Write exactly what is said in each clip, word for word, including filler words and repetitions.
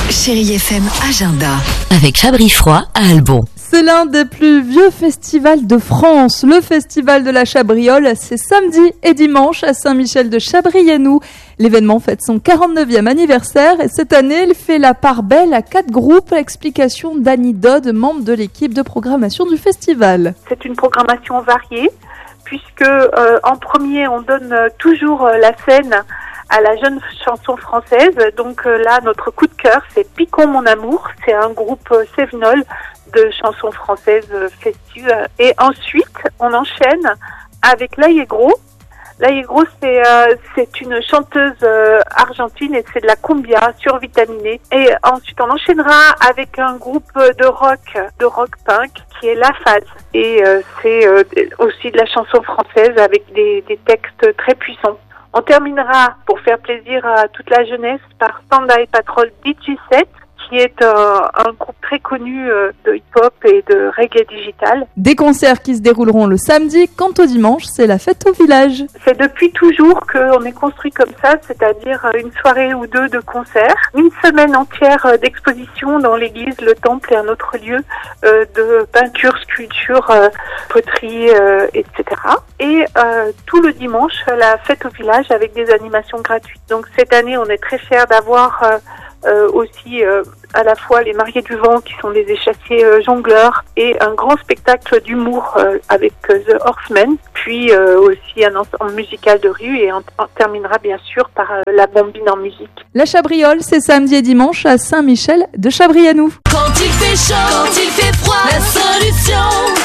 Chérie F M Agenda avec Chabris Froid à Albon. C'est l'un des plus vieux festivals de France. Le festival de la Chabriole, c'est samedi et dimanche à Saint-Michel de Chabris-Yanoux. L'événement fête son quarante-neuvième anniversaire et cette année, il fait la part belle à quatre groupes. Explication d'Annie Dodd, membre de l'équipe de programmation du festival. C'est une programmation variée puisque euh, en premier, on donne euh, toujours euh, la scène à la jeune chanson française. Donc euh, là, notre coup de cœur, c'est Picon mon amour. C'est un groupe euh, cévenol de chansons françaises euh, festueuses. Et ensuite, on enchaîne avec L'Allegro. L'Allegro, c'est euh, c'est une chanteuse euh, argentine et c'est de la cumbia survitaminée. Et ensuite, on enchaînera avec un groupe de rock, de rock punk, qui est La Phase. Et euh, c'est euh, aussi de la chanson française avec des, des textes très puissants. On terminera, pour faire plaisir à toute la jeunesse, par Panda et Patrol D J sept, qui est un, un groupe très connu de hip-hop et de reggae digital. Des concerts qui se dérouleront le samedi. Quant au dimanche, c'est la fête au village. C'est depuis toujours qu'on est construit comme ça, c'est-à-dire une soirée ou deux de concerts, une semaine entière d'exposition dans l'église, le temple et un autre lieu euh, de peinture, sculpture, euh, poterie, euh, et cetera. Et euh, tout le dimanche, la fête au village avec des animations gratuites. Donc cette année, on est très fiers d'avoir euh, Euh, aussi euh, à la fois les mariés du vent qui sont des échassiers euh, jongleurs et un grand spectacle d'humour euh, avec euh, The Horsemen, puis euh, aussi un ensemble musical de rue et on, on terminera bien sûr par euh, la bombine en musique. La Chabriole, c'est samedi et dimanche à Saint-Michel de Chabris-Yanoux. Quand il fait chaud, quand il fait froid, la solution,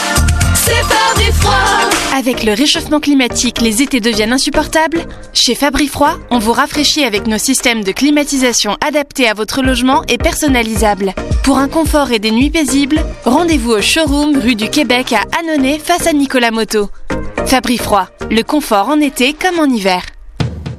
c'est Fabri Froid. Avec le réchauffement climatique, les étés deviennent insupportables. Chez Fabri Froid, on vous rafraîchit avec nos systèmes de climatisation adaptés à votre logement et personnalisables. Pour un confort et des nuits paisibles, rendez-vous au showroom rue du Québec à Annonay face à Nicolas Moto. Fabri Froid, le confort en été comme en hiver.